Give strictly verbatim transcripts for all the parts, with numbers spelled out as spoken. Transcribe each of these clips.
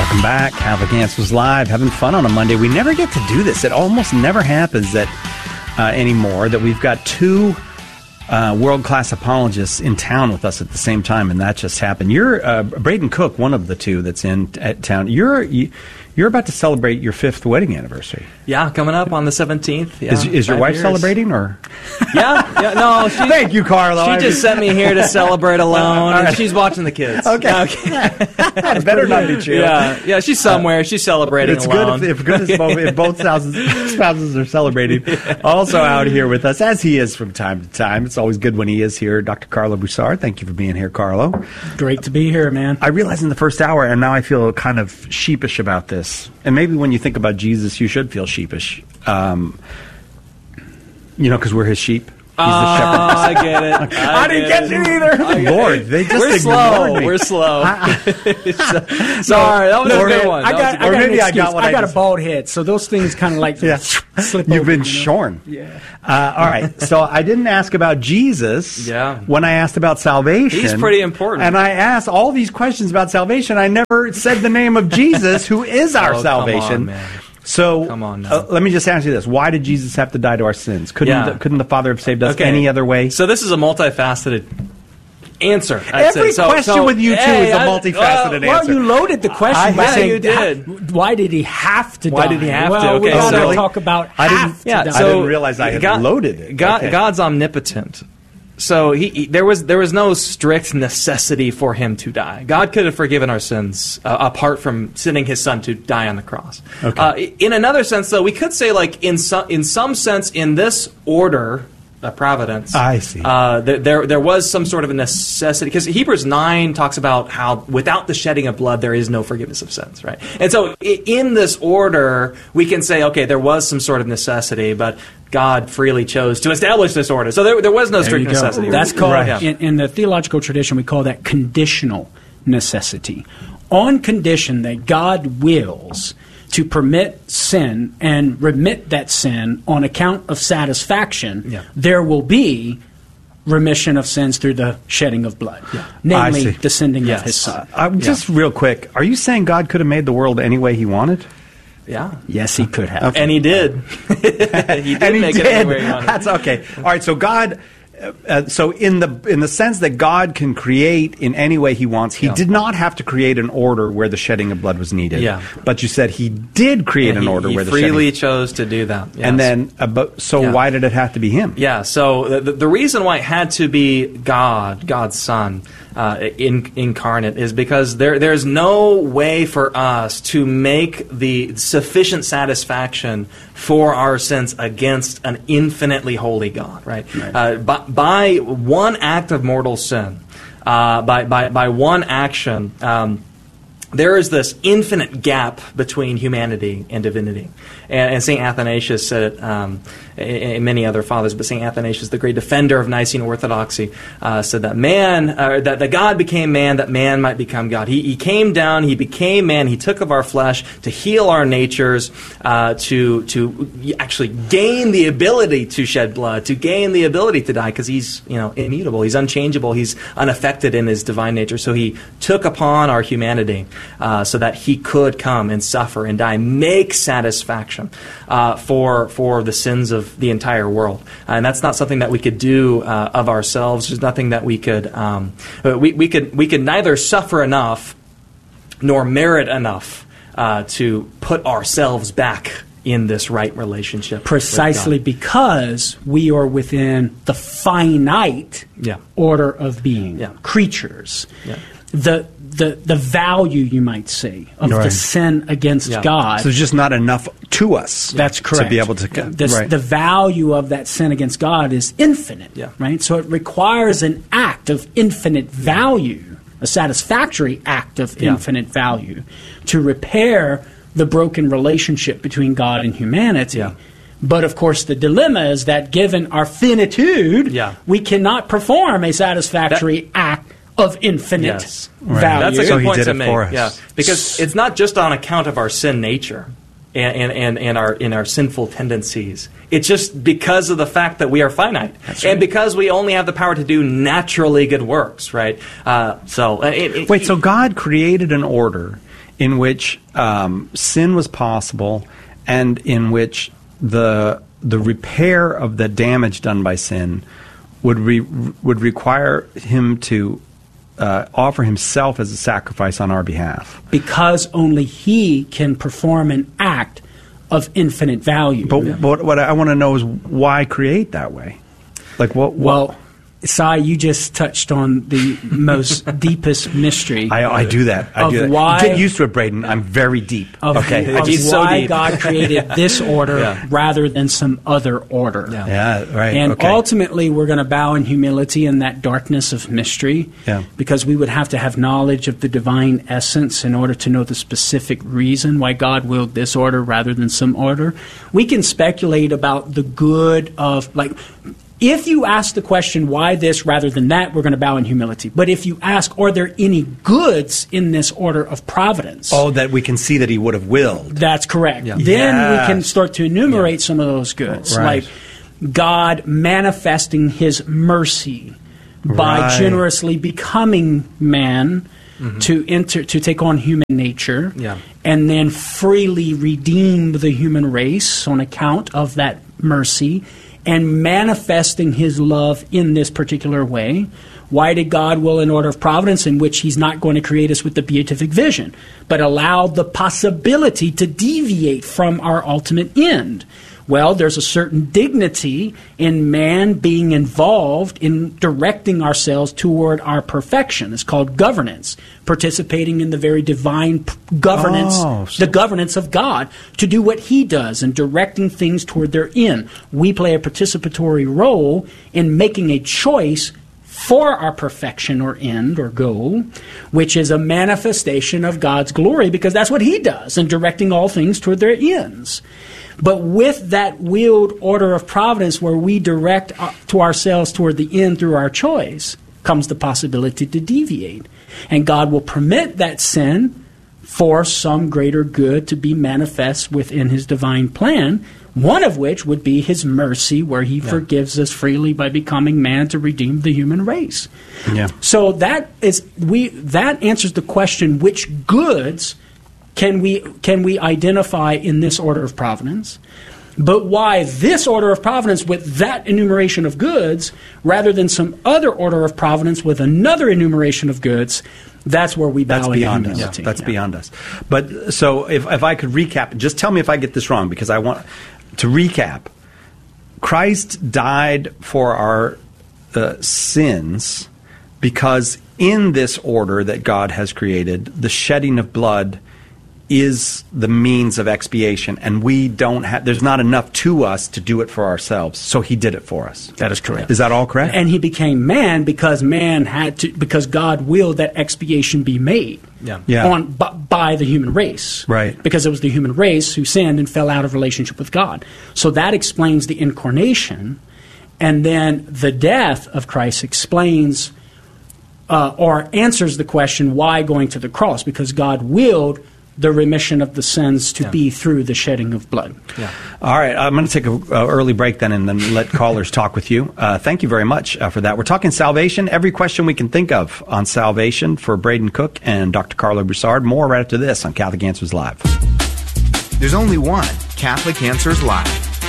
Welcome back. Catholic Answers Live. Having fun on a Monday. We never get to do this. It almost never happens that uh, anymore that we've got two uh, world-class apologists in town with us at the same time, and that just happened. You're uh, Braden Cook, one of the two that's in at town. You're you, you're about to celebrate your fifth wedding anniversary. Yeah, coming up on the seventeenth. Yeah, is is your wife years. celebrating, or? Yeah, yeah, no. She, Thank you, Carlo. She I just sent me here to celebrate alone, and she's watching the kids. Okay, okay. Better not be true. Yeah, yeah. She's somewhere. She's celebrating it's alone. Good if, if good if both, if both spouses, spouses are celebrating. Yeah. Also out here with us, as he is from time to time. It's always good when he is here. Doctor Carlo Broussard. Thank you for being here, Carlo. Great to be here, man. I realized in the first hour, and now I feel kind of sheepish about this. And maybe when you think about Jesus, you should feel sheepish. Um, you know, because we're his sheep. He's the shepherd. Oh, I get it. I, I didn't get it, it either. Lord, they just We're slow. Me. We're slow. Sorry, that was or, a good one. I got, I or got maybe I got, what I I got just, a bald head, so those things kind of like yeah. slip You've over, been you know? shorn. Yeah. Uh, all right. So I didn't ask about Jesus yeah. when I asked about salvation. He's pretty important. And I asked all these questions about salvation. I never said the name of Jesus, who is our oh, salvation. Come on, man. So Come on now. Uh, let me just ask you this. Why did Jesus have to die to our sins? Couldn't, Yeah. the, couldn't the Father have saved us Okay. any other way? So this is a multifaceted answer. I'd Every say. So, question so, with you, too, hey, is a I- multifaceted well, Well, answer. you loaded the question I- by yeah, saying, you did. "Ha- why did he have to Why die? did he have well, to? Okay, we gotta so- talk about I have didn't- to Yeah, die. so I didn't realize I had God, loaded it. God, Okay. God's omnipotent. So he, he there was there was no strict necessity for him to die. God could have forgiven our sins uh, apart from sending his son to die on the cross. Okay. Uh, in another sense, though, we could say, like in some in some sense, in this order of providence, I see. Uh, there, there there was some sort of a necessity, because Hebrews nine talks about how without the shedding of blood there is no forgiveness of sins, right? And so i- in this order, we can say, okay, there was some sort of necessity, but God freely chose to establish this order. So there, there was no There strict you go. necessity. That's called, Right. in, in the theological tradition, we call that conditional necessity. On condition that God wills to permit sin and remit that sin on account of satisfaction, Yeah. there will be remission of sins through the shedding of blood, I namely see. the sending Yes. of his son. I'm just real quick. Are you saying God could have made the world any way he wanted? Yeah. Yes, he could have. Okay. And he did. he did and he make did. it anywhere he wanted. That's okay. All right. So God. Uh, uh, so in the in the sense that God can create in any way he wants, he Yeah. did not have to create an order where the shedding of blood was needed. Yeah. But you said he did create And an he, order he where the freely shedding. chose to do that. Yes. And then, uh, but, so Yeah. why did it have to be him? Yeah, so the, the reason why it had to be God, God's Son, uh, in, incarnate, is because there there's no way for us to make the sufficient satisfaction for our sins against an infinitely holy God, right? Right. Uh, by, by one act of mortal sin, uh, by, by, by one action, um, there is this infinite gap between humanity and divinity. And, and Saint Athanasius said it, um, and many other fathers, but Saint Athanasius, the great defender of Nicene orthodoxy, uh, said that man, uh, that, that God became man, that man might become God. He, he came down, he became man, he took of our flesh to heal our natures, uh, to to actually gain the ability to shed blood, to gain the ability to die, because he's you know immutable, he's unchangeable, he's unaffected in his divine nature. So he took upon our humanity uh, so that he could come and suffer and die, make satisfaction uh, for for the sins of the entire world. Uh, and that's not something that we could do uh, of ourselves. There's nothing that we could um, we we could we could neither suffer enough nor merit enough uh, to put ourselves back in this right relationship. Precisely with God. because we are within the finite Yeah. order of being, Yeah. creatures. Yeah. The, the, the value, you might say, of Right. the sin against Yeah. God. So there's just not enough to us. That's correct. To be able to. This, right. The value of that sin against God is infinite, Yeah. right? So it requires an act of infinite value, a satisfactory act of Yeah. infinite value, to repair the broken relationship between God and humanity. Yeah. But of course, the dilemma is that given our finitude, Yeah. we cannot perform a satisfactory act of infinite Yes. Right. value. That's a So good he point did to it make. for us. Yeah, because it's not just on account of our sin nature and, and, and, and our in our sinful tendencies. It's just because of the fact that we are finite, and because we only have the power to do naturally good works. Right. Uh, so uh, it, it, Wait. So God created an order in which um, sin was possible, and in which the the repair of the damage done by sin would re, would require him to uh, offer himself as a sacrifice on our behalf. Because only he can perform an act of infinite value. But, yeah. but what I want to know is why create that way? Like what? Well, what? Sai, you just touched on the most deepest mystery. I, I do that. I of do that. Why, Get used to it, Braden. I'm very deep. Of, okay. Of He's so why deep. God created this order yeah. rather than some other order. Yeah, yeah right. And okay. ultimately, we're going to bow in humility in that darkness of mystery, yeah. because we would have to have knowledge of the divine essence in order to know the specific reason why God willed this order rather than some order. We can speculate about the good of, like, if you ask the question, why this rather than that, we're going to bow in humility. But if you ask, are there any goods in this order of providence? Oh, that we can see that he would have willed. That's correct. Yeah. Then Yes. we can start to enumerate Yeah. some of those goods. Right. Like God manifesting his mercy by Right. generously becoming man mm-hmm. to enter to take on human nature, Yeah. and then freely redeem the human race on account of that mercy, and manifesting his love in this particular way. Why did God will an order of providence in which he's not going to create us with the beatific vision, but allow the possibility to deviate from our ultimate end? Well, there's a certain dignity in man being involved in directing ourselves toward our perfection. It's called governance, participating in the very divine p- governance, Oh, so- the governance of God, to do what he does and directing things toward their end. We play a participatory role in making a choice for our perfection or end or goal, which is a manifestation of God's glory, because that's what he does in directing all things toward their ends. But with that willed order of providence where we direct to ourselves toward the end through our choice comes the possibility to deviate. And God will permit that sin for some greater good to be manifest within his divine plan, one of which would be his mercy, where he yeah. forgives us freely by becoming man to redeem the human race. Yeah. So that is we that answers the question, which goods can we can we identify in this order of providence? But why this order of providence with that enumeration of goods rather than some other order of providence with another enumeration of goods? That's where we bow That's in beyond us. humility. That's yeah. beyond us. But so if if I could recap, just tell me if I get this wrong, because I want to recap. Christ died for our uh, sins because in this order that God has created, the shedding of blood is the means of expiation, and we don't have, there's not enough to us to do it for ourselves, so he did it for us. That is correct. Is that all correct? And he became man because man had to, because God willed that expiation be made Yeah. Yeah. on by, by the human race. Right. Because it was the human race who sinned and fell out of relationship with God. So that explains the incarnation, and then the death of Christ explains uh, or answers the question, why going to the cross? Because God willed the remission of the sins to Yeah. be through the shedding of blood. Yeah. All right, I'm going to take an early break then and then let callers talk with you. Uh, thank you very much uh, for that. We're talking salvation, every question we can think of on salvation for Braden Cook and Doctor Carlo Broussard. More right after this on Catholic Answers Live. There's only one Catholic Answers Live.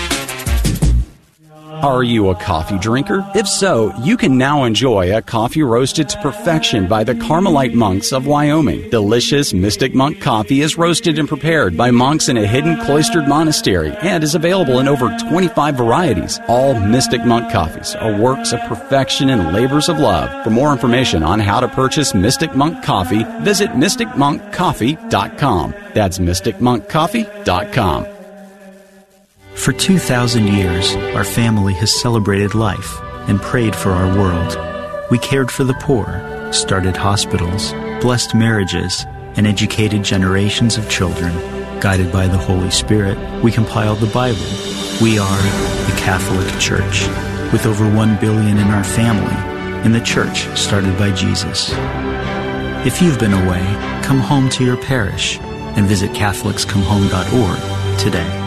Are you a coffee drinker? If so, you can now enjoy a coffee roasted to perfection by the Carmelite monks of Wyoming. Delicious Mystic Monk coffee is roasted and prepared by monks in a hidden cloistered monastery and is available in over twenty-five varieties. All Mystic Monk coffees are works of perfection and labors of love. For more information on how to purchase Mystic Monk coffee, visit mystic monk coffee dot com. That's mystic monk coffee dot com. For two thousand years, our family has celebrated life and prayed for our world. We cared for the poor, started hospitals, blessed marriages, and educated generations of children. Guided by the Holy Spirit, we compiled the Bible. We are the Catholic Church, with over one billion in our family, and the church started by Jesus. If you've been away, come home to your parish and visit catholics come home dot org today.